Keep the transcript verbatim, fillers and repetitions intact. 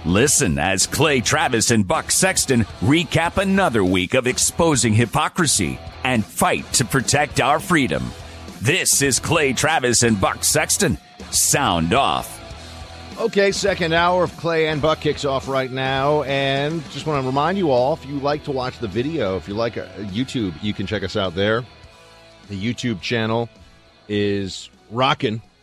Listen as Clay Travis and Buck Sexton recap another week of exposing hypocrisy and fight to protect our freedom. This is Clay Travis and Buck Sexton. Sound off. Okay, second hour of Clay and Buck kicks off right now, and just want to remind you all, if you like to watch the video, if you like uh, YouTube, you can check us out there. The YouTube channel is rocking.